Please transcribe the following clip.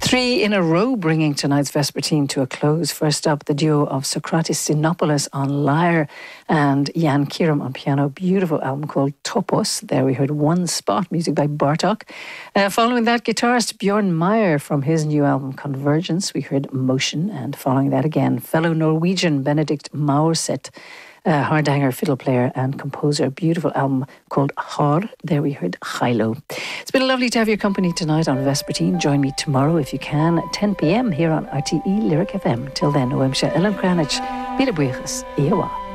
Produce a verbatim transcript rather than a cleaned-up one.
Three in a row bringing tonight's Vespertine to a close. First up, the duo of Socrates Sinopoulos on lyre and Jan Kiram on piano. Beautiful album called Topos. There we heard One Spot, music by Bartok. Uh, following that, guitarist Bjorn Meyer from his new album Convergence. We heard Motion, and following that again, fellow Norwegian Benedict Maurset. Uh, Hardanger fiddle player and composer. Beautiful album called Har. There we heard Hilo. It's been lovely to have your company tonight on Vespertine. Join me tomorrow if you can at ten p m here on R T E Lyric F M. Till then, Oemsha Ellen Cranich, Bila Buichas, Iowa.